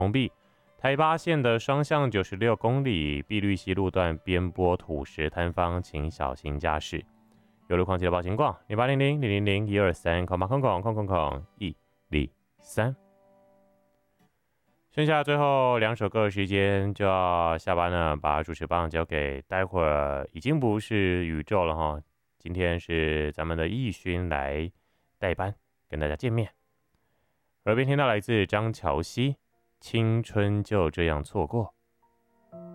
封闭。台八线的双向96公里，碧绿溪路段边坡土石坍方，请小心驾驶。有路况记得报情况，0800-000-123，123。剩下最后2首歌的时间就要下班了，把主持棒交给待会儿已经不是宇宙了哈，今天是咱们的奕勋来代班跟大家见面。耳边听到来自张乔熙，青春就这样错过。